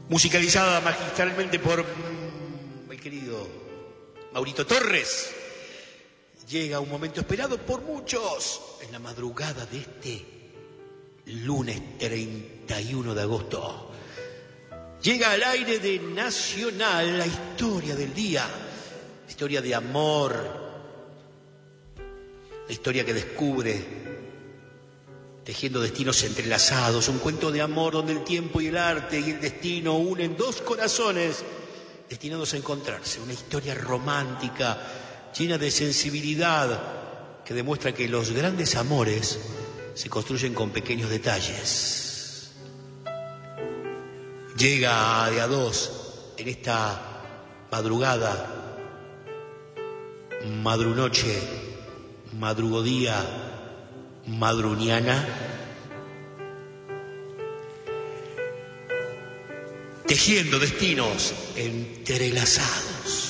musicalizada magistralmente por el querido Maurito Torres. Llega un momento esperado por muchos en la madrugada de este lunes 31 de agosto. Llega al aire de Nacional la historia del día, la historia de amor, la historia que descubre tejiendo destinos entrelazados, un cuento de amor donde el tiempo y el arte y el destino unen dos corazones destinados a encontrarse. Una historia romántica, llena de sensibilidad, que demuestra que los grandes amores se construyen con pequeños detalles. Llega de a dos en esta madrugada, madrunoche, madrugodía, madruniana, tejiendo destinos entrelazados.